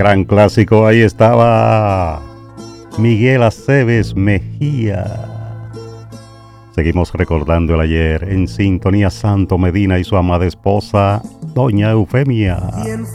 Gran clásico, ahí estaba Miguel Aceves Mejía. Seguimos recordando el ayer en sintonía Santo Medina y su amada esposa, doña Eufemia.